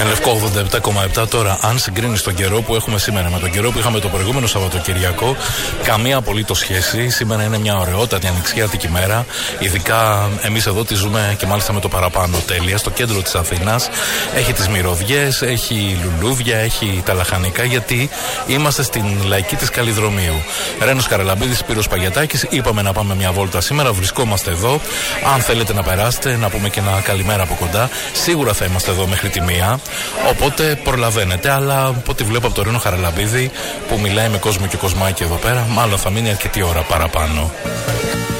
Στην Λευκό 87,7 τώρα, αν συγκρίνει τον καιρό που έχουμε σήμερα με τον καιρό που είχαμε το προηγούμενο Σαββατοκυριακό, καμία απολύτως σχέση. Σήμερα είναι μια ωραιότατη ανοιξιάτικη μέρα. Ειδικά εμείς εδώ τη ζούμε και μάλιστα με το παραπάνω τέλεια. Στο κέντρο της Αθήνας έχει τις μυρωδιές, έχει λουλούδια, έχει τα λαχανικά, γιατί είμαστε στην λαϊκή της Καλλιδρομίου. Ρένος Καραλαμπίδης, Σπύρος Παγιατάκης. Είπαμε να πάμε μια βόλτα σήμερα. Βρισκόμαστε εδώ. Αν θέλετε να περάσετε, να πούμε και ένα καλημέρα από κοντά. Σίγουρα θα είμαστε εδώ μέχρι τη 1. Οπότε προλαβαίνετε. Αλλά από ό,τι βλέπω από τον Ρένο Καραλαμπίδη που μιλάει με κόσμο και κοσμάκι εδώ πέρα, μάλλον θα μείνει αρκετή ώρα παραπάνω.